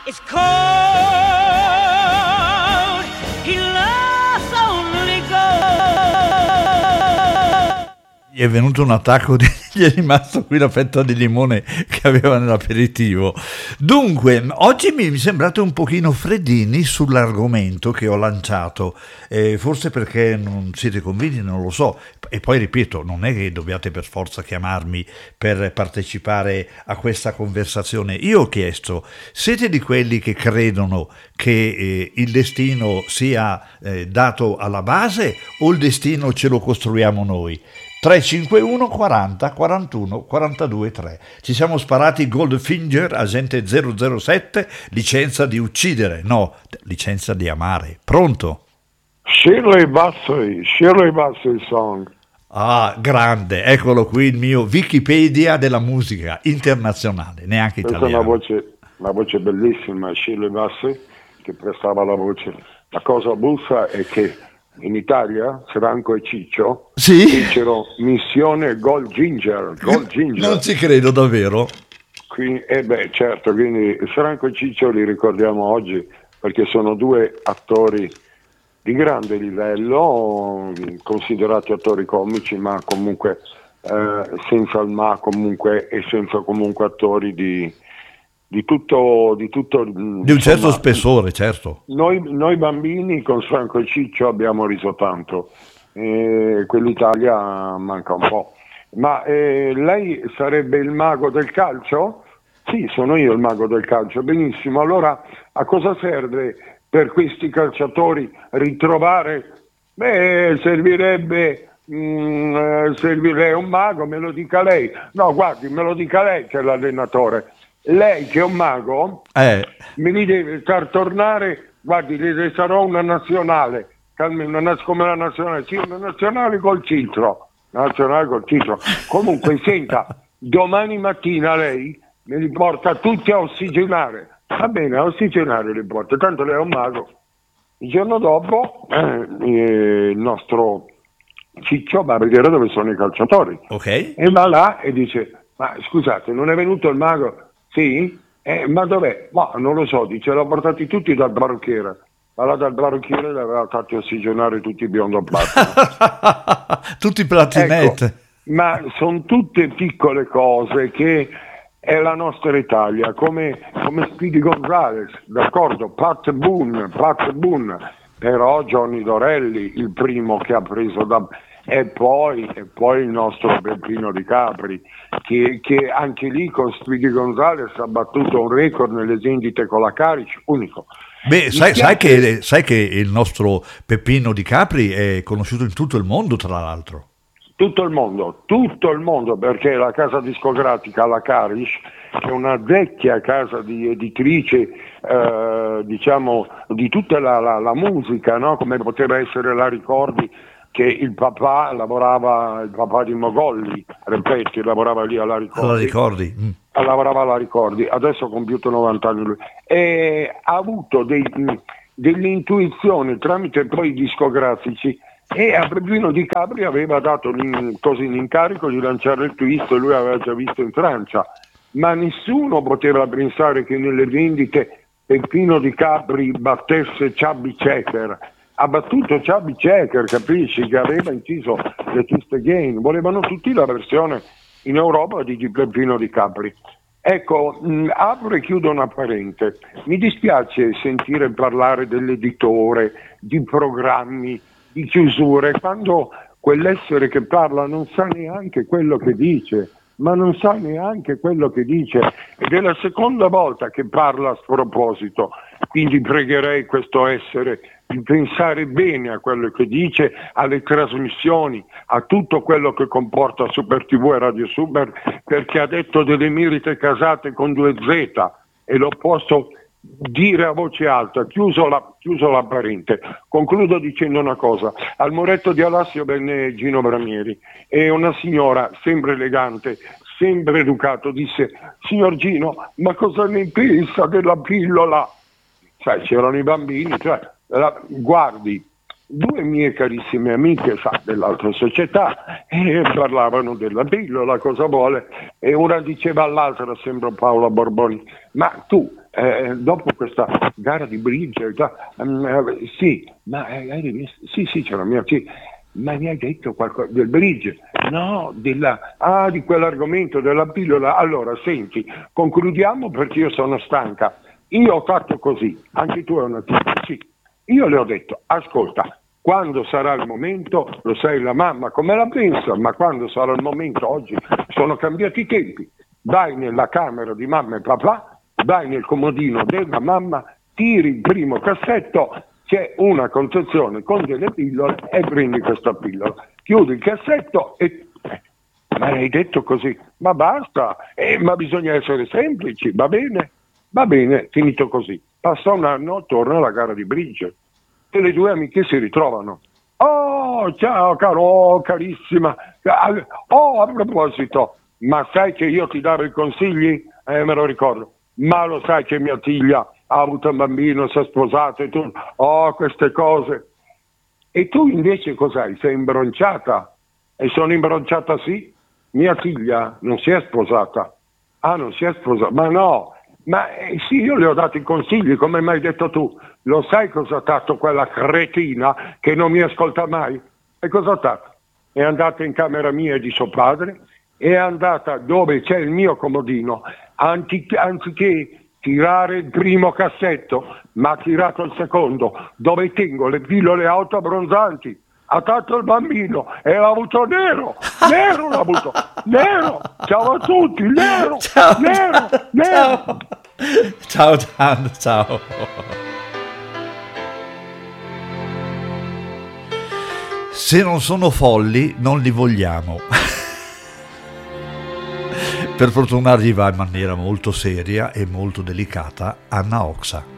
It's cold. He loves only gold. Gli è venuto un attacco, gli è rimasto qui la fetta di limone che aveva nell'aperitivo. Dunque, oggi mi sembrate un pochino freddini sull'argomento che ho lanciato, forse perché non siete convinti, non lo so. E poi ripeto, non è che dobbiate per forza chiamarmi per partecipare a questa conversazione. Io ho chiesto, siete di quelli che credono che il destino sia dato alla base o il destino ce lo costruiamo noi? 351 40 41 42 3. Ci siamo sparati Goldfinger, agente 007, licenza di uccidere, no, licenza di amare. Pronto? Shirley Bassey song. Ah, grande, eccolo qui il mio Wikipedia della musica internazionale, neanche Questa italiano. è una voce bellissima, Shirley Bassey, che prestava la voce. La cosa buffa è che in Italia Franco e Ciccio fecero missione Gold Ginger. Non ci credo davvero. Quindi, certo, quindi Franco e Ciccio li ricordiamo oggi perché sono due attori di grande livello, considerati attori comici, ma comunque senza il ma comunque e senza comunque attori di tutto di un certo spessore, certo. Noi bambini con Franco e Ciccio abbiamo riso tanto, quell'Italia manca un po'. Ma lei sarebbe il mago del calcio? Sì, sono io il mago del calcio, benissimo. Allora a cosa serve per questi calciatori ritrovare? Servirebbe un mago, me lo dica lei. No, guardi, me lo dica lei che è l'allenatore. Lei che è un mago mi deve far tornare, guardi, le sarò una nazionale, come la nazionale, sì, una nazionale col citro. Comunque senta, domani mattina lei me li porta tutti a ossigenare. Va bene, a ossigenare li porta, tanto lei è un mago. Il giorno dopo il nostro Ciccio va a vedere dove sono i calciatori. Okay. E va là e dice, ma scusate, non è venuto il mago? Sì? Ma dov'è? Ma non lo so, dice, l'ho portati tutti dal parrucchiere. Ma là dal parrucchiere li aveva fatti ossigenare tutti biondo platino. Tutti platinette. Ecco, ma sono tutte piccole cose che è la nostra Italia, come Speedy Gonzales, d'accordo, Pat Boone, però Johnny Dorelli, il primo che ha preso e poi il nostro Peppino Di Capri, che anche lì con Speedy Gonzales ha battuto un record nelle vendite con la Caric, unico. Beh, sai che il nostro Peppino Di Capri è conosciuto in tutto il mondo, tra l'altro. Tutto il mondo, perché la casa discografica, la Caric, che è una vecchia casa di editrice, diciamo, di tutta la musica, no? Come poteva essere la Ricordi, che il papà di Mogolli, ripeto, lavorava lì alla Ricordi. Lavorava alla Ricordi, adesso ha compiuto 90 anni lui. E ha avuto delle intuizioni tramite poi i discografici, e a Peppino Di Capri aveva dato l'incarico di lanciare il twist, lui aveva già visto in Francia, ma nessuno poteva pensare che nelle vendite Peppino Di Capri battesse Chubby Checker. Ha battuto Chubby Checker, capisci, che aveva inciso The Twist Again. Volevano tutti la versione in Europa di Peppino Di Capri. Ecco, apro e chiudo una parente. Mi dispiace sentire parlare dell'editore, di programmi, di chiusure, quando quell'essere che parla non sa neanche quello che dice, ed è la seconda volta che parla a sproposito, quindi pregherei questo essere di pensare bene a quello che dice, alle trasmissioni, a tutto quello che comporta Super TV e Radio Super, perché ha detto delle merite casate con 2 Z e lo posso dire a voce alta. Chiuso la parente. Concludo dicendo una cosa: al muretto di Alassio venne Gino Bramieri e una signora sempre elegante, sempre educato, disse: signor Gino, ma cosa ne pensa della pillola? Sai, c'erano i bambini, guardi, 2 mie carissime amiche dell'altra società e parlavano della pillola, cosa vuole, e una diceva all'altra, sempre Paola Borboni, ma tu dopo questa gara di bridge, sì, ma sì, c'è la mia, sì, ma mi hai detto qualcosa del bridge? No, di quell'argomento della pillola. Allora, senti, concludiamo perché io sono stanca. Io ho fatto così, anche tu hai una tipo, sì. Io le ho detto, ascolta, quando sarà il momento, lo sai la mamma come la pensa, ma quando sarà il momento, oggi sono cambiati i tempi, vai nella camera di mamma e papà, vai nel comodino della mamma, tiri il primo cassetto, c'è una confezione con delle pillole e prendi questa pillola, chiudi il cassetto e... ma l'hai detto così, ma basta, ma bisogna essere semplici, va bene, finito così. Passa un anno, torna alla gara di bridge e le due amiche si ritrovano. Oh, ciao caro, oh, carissima, oh, a proposito, ma sai che io ti davo i consigli? Me lo ricordo, ma lo sai che mia figlia ha avuto un bambino, si è sposato e tu, oh, queste cose. E tu invece cos'hai? Sei imbronciata? E sono imbronciata sì? Mia figlia non si è sposata. Ah, non si è sposata? Ma no! Ma sì, io le ho dato i consigli, come mi hai detto tu. Lo sai cosa ha fatto quella cretina che non mi ascolta mai? E cosa ha fatto? È andata in camera mia e di suo padre, è andata dove c'è il mio comodino, anziché tirare il primo cassetto, ma ha tirato il secondo, dove tengo le pillole autoabbronzanti. Ha fatto il bambino e l'ha avuto nero l'ha avuto, nero, ciao a tutti, nero, Ciao, nero, ciao, nero. ciao Gian, ciao. Se non sono folli, non li vogliamo. Per fortuna arriva in maniera molto seria e molto delicata Anna Oxa.